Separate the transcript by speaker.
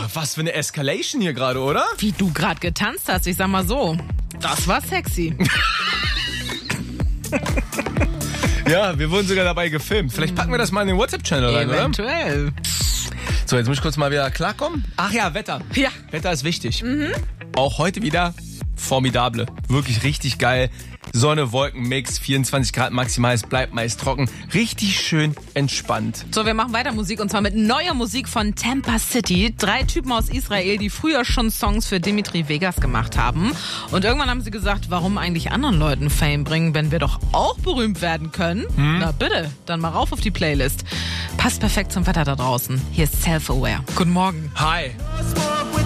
Speaker 1: was für eine Escalation hier gerade, oder?
Speaker 2: Wie du gerade getanzt hast, ich sag mal so. Das war sexy.
Speaker 1: Ja, wir wurden sogar dabei gefilmt. Vielleicht packen wir das mal in den WhatsApp-Channel rein, oder?
Speaker 2: Eventuell.
Speaker 1: So, jetzt muss ich kurz mal wieder klarkommen. Ach ja, Wetter.
Speaker 2: Ja.
Speaker 1: Wetter ist wichtig. Auch heute wieder formidable. Wirklich richtig geil. Sonne, Wolken, Mix, 24 Grad maximal, es bleibt meist trocken. Richtig schön entspannt.
Speaker 2: So, wir machen weiter Musik und zwar mit neuer Musik von Tampa City. 3 Typen aus Israel, die früher schon Songs für Dimitri Vegas gemacht haben. Und irgendwann haben sie gesagt, warum eigentlich anderen Leuten Fame bringen, wenn wir doch auch berühmt werden können? Na bitte, dann mal rauf auf die Playlist. Passt perfekt zum Wetter da draußen. Hier ist Self-Aware. Guten Morgen.
Speaker 1: Hi.